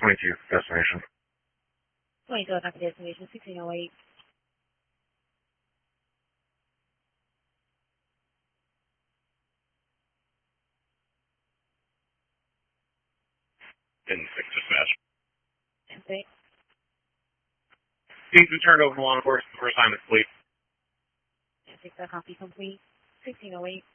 22, destination. 22, attack destination 1608. In 6 dispatch. And 6. Needs to be turned over to law enforcement for assignment, please. And 6, that copy complete. 1608.